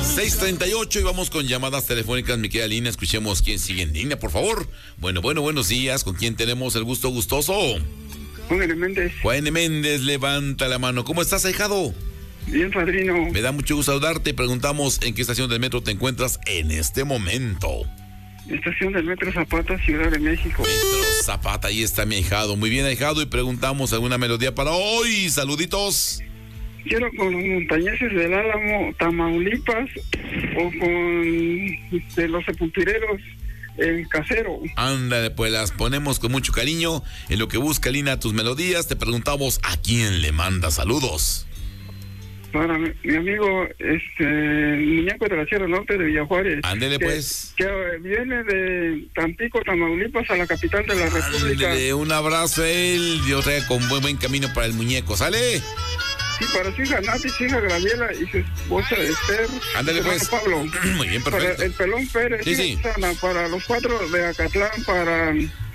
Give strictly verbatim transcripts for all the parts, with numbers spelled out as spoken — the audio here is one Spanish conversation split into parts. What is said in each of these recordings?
seis treinta y ocho y vamos con llamadas telefónicas, mi querida Lina. Escuchemos quién sigue en línea, por favor. Bueno, bueno, buenos días. ¿Con quién tenemos el gusto gustoso? Juan N. Méndez. Juan N. Méndez, levanta la mano. ¿Cómo estás, ahijado? Bien, padrino. Me da mucho gusto saludarte. Preguntamos en qué estación del metro te encuentras en este momento. Estación del Metro Zapata, Ciudad de México. Metro Zapata, ahí está mi ahijado. Muy bien, ahijado. Y preguntamos alguna melodía para hoy. Saluditos. Quiero con los montañeses del Álamo, Tamaulipas, o con de los sepultureros, el Casero. Ándale, pues las ponemos con mucho cariño. En lo que busca Lina tus melodías, te preguntamos a quién le manda saludos. Para mi, mi amigo, este, el muñeco de la Sierra Norte de Villajuárez. Ándele, que, pues. Que viene de Tampico, Tamaulipas, a la capital de la República. Ándele, un abrazo a él. Dios traiga con buen, buen camino para el muñeco. ¿Sale? Sí, para su hija Nati, su hija Graviela y su esposa Esther. Ándale, pues. Pablo. Muy bien, perfecto. Para el Pelón Pérez, sí, sí. Sana, para los cuatro de Acatlán, para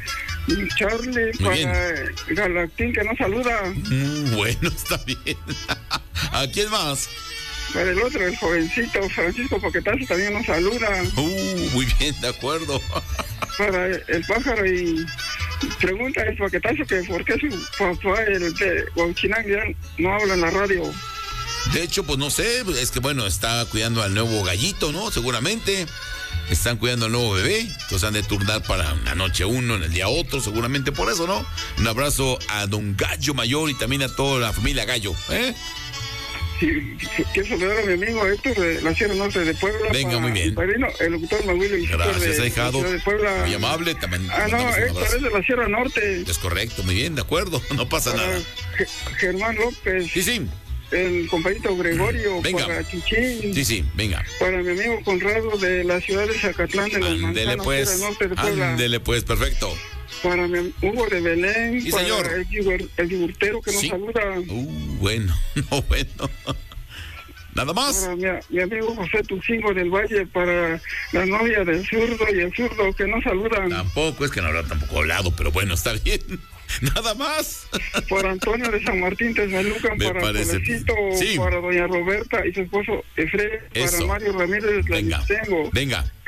Charlie, muy para bien. Galactín, que nos saluda. Mm, bueno, está bien. ¿A quién más? Para el otro, el jovencito Francisco Paquetazo, también nos saluda. Uh, muy bien, de acuerdo. Para el pájaro y pregunta el Paquetazo que por qué su papá, el de Huachinang, ya no habla en la radio. De hecho, pues no sé, es que bueno, está cuidando al nuevo gallito, ¿no? Seguramente. Están cuidando al nuevo bebé, entonces han de turnar para la noche uno, en el día otro, seguramente por eso, ¿no? Un abrazo a don Gallo Mayor y también a toda la familia Gallo, ¿eh? Sí, quiero saludar a mi amigo Héctor de la Sierra Norte de Puebla. Venga, muy bien. Padrino, el locutor Maguilo y gracias, de, ahijado. de Puebla. Muy amable, también. Ah, no, Héctor es de la Sierra Norte. Es correcto, muy bien, de acuerdo, no pasa para nada. G- Germán López. Sí, sí. El compañito Gregorio, venga. Para Chichín. Sí, sí, venga. Para mi amigo Conrado de la ciudad de Zacatlán, de las Ándele pues, norte de Puebla. ándele pues, perfecto. Para mi Hugo de Belén, sí, para señor. el, yugur, el yugurtero que sí. nos saluda. Uh, bueno, no, bueno. Nada más. Para mi, mi amigo José Tucingo del Valle, para la novia del zurdo y el zurdo que nos saludan. Tampoco, es que no habrá tampoco hablado, pero bueno, está bien. Nada más. Para Antonio de San Martín Texmelucan, para Colecito, sí. para doña Roberta y su esposo Efraín, para Mario Ramírez, la venga, tengo. venga.